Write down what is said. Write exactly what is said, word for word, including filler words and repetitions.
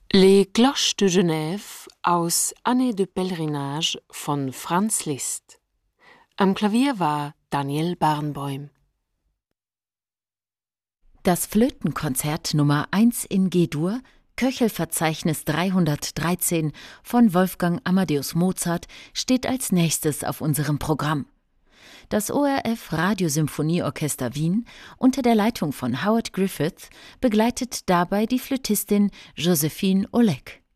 Les Cloches de Genève aus Année de Pèlerinage von Franz Liszt. Am Klavier war Daniel Barenboim. Das Flötenkonzert Nummer eins in G-Dur, Köchelverzeichnis dreihundertdreizehn von Wolfgang Amadeus Mozart, steht als nächstes auf unserem Programm. Das O R F Radiosymphonieorchester Wien unter der Leitung von Howard Griffith begleitet dabei die Flötistin Josephine Oleg.